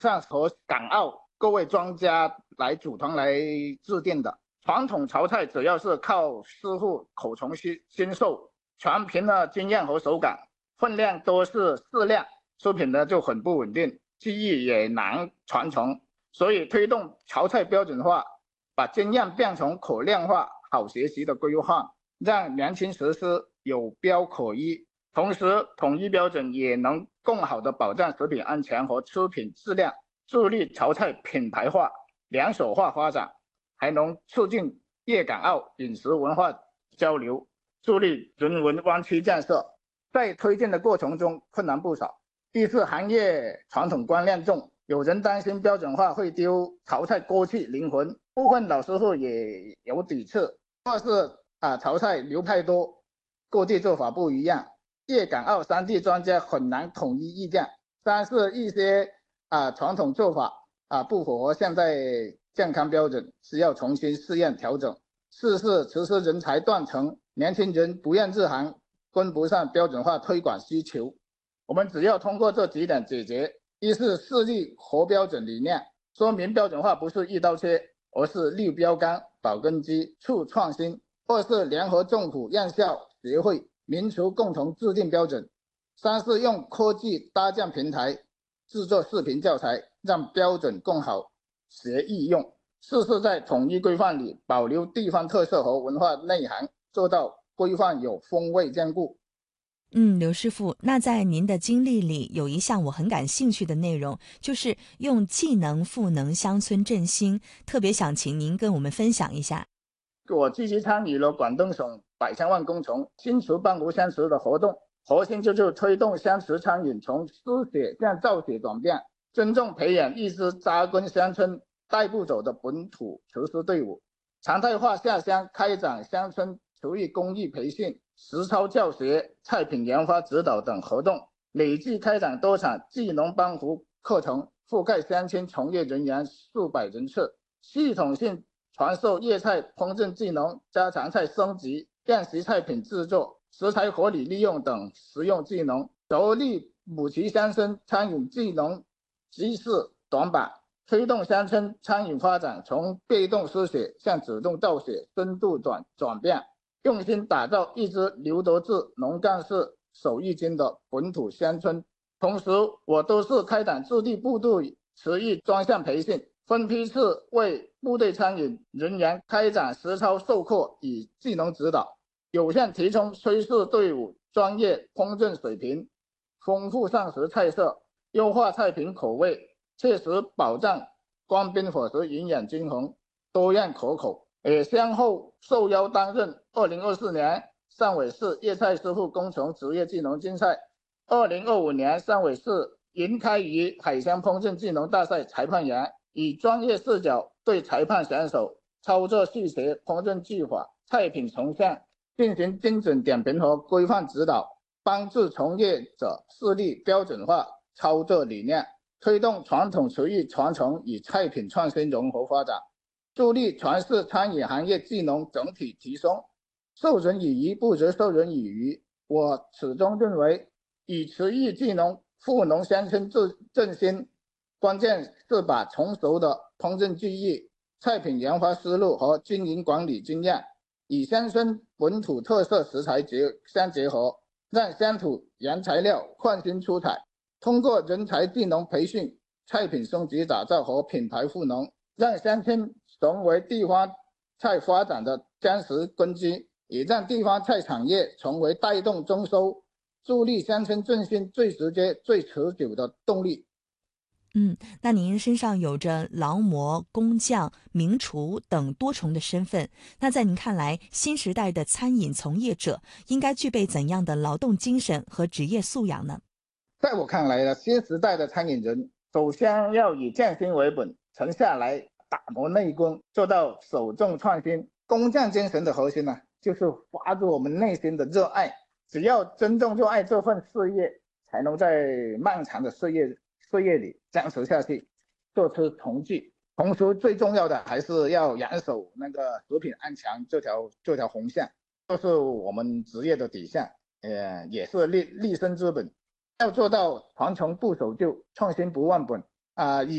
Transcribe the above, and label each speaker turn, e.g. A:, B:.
A: 上和港澳各位专家来组团来制定的。传统潮菜主要是靠师傅口从心授，全凭了经验和手感，分量都是适量，出品的就很不稳定，技艺也难传承。所以推动潮菜标准化，把经验变成可量化、好学习的规划，让年轻实施有标可依。同时，统一标准也能更好的保障食品安全和出品质量，助力潮菜品牌化、连锁化发展，还能促进粤港澳饮食文化交流，助力人文湾区建设。在推进的过程中，困难不少。一是行业传统观念重，有人担心标准化会丢潮菜锅气灵魂，部分老师傅也有抵触。二是潮菜流派多，各地做法不一样，粤港澳三地专家很难统一意见。三是一些传统做法不符合现在健康标准，需要重新试验调整。四是厨师人才断层，年轻人不愿入行，跟不上标准化推广需求。我们只要通过这几点解决：一是设立合标准理念，说明标准化不是一刀切，而是立标杆、保根基、促创新；二是联合政府、院校、协会、民俗共同制定标准；三是用科技搭建平台，制作视频教材，让标准更好学易用；四是在统一规范里保留地方特色和文化内涵，做到规范有风味兼顾。
B: 刘师傅，那在您的经历里有一项我很感兴趣的内容，就是用技能赋能乡村振兴，特别想请您跟我们分享一下。
A: 我积极参与了广东省百千万工程新厨帮扶乡厨的活动，核心就是推动乡厨餐饮从输血向造血转变，真正培养一支扎根乡村带不走的本土厨师队伍，常态化下乡开展乡村厨艺工艺培训、实操教学、菜品研发指导等活动，累计开展多场技能帮扶课程，覆盖乡村从业人员数百人次，系统性传授粤菜烹饪技能、家常菜升级、宴席菜品制作、食材合理利用等实用技能，着力补齐乡村餐饮技能知识短板，推动乡村餐饮发展从被动输血向主动造血深度转变，用心打造一支刘德志农干事手艺精的本土乡村。同时，我都是开展驻地部队厨艺专项培训，分批次为部队餐饮人员开展实操授课与技能指导，有限提升炊事队伍专业烹饪水平，丰富膳食菜色，优化菜品口味，切实保障官兵伙食营养均衡、多样可口。也先后受邀担任2024年汕尾市粤菜师傅工程职业技能竞赛、2025年汕尾市银开鱼海鲜烹饪技能大赛裁判员，以专业视角对裁判选手操作细节、烹饪技法、菜品呈现进行精准点评和规范指导，帮助从业者树立标准化操作理念，推动传统厨艺传承与菜品创新融合发展，助力传世餐饮行业技能整体提升。授人以鱼不如授人以渔，我始终认为，以厨艺技能赋能乡村振兴，关键是把成熟的烹饪技艺、菜品研发思路和经营管理经验，以乡村本土特色食材相结合，让乡土原材料焕新出彩。通过人才技能培训、菜品升级打造和品牌赋能，让乡村成为地方菜发展的坚实根基，也让地方菜产业成为带动增收、助力乡村振兴最直接、最持久的动力。
B: 那您身上有着劳模、工匠、名厨等多重的身份，那在您看来，新时代的餐饮从业者应该具备怎样的劳动精神和职业素养呢？
A: 在我看来呢，新时代的餐饮人首先要以匠心为本，沉下来打磨内功，做到首重创新。工匠精神的核心呢，就是发自我们内心的热爱。只要真正热爱这份事业，才能在漫长的事业里坚持下去，做出成绩。同时，最重要的还是要严守那个食品安全这条红线，这是我们职业的底线，也是立身之本。要做到传承不守旧、创新不忘本， 以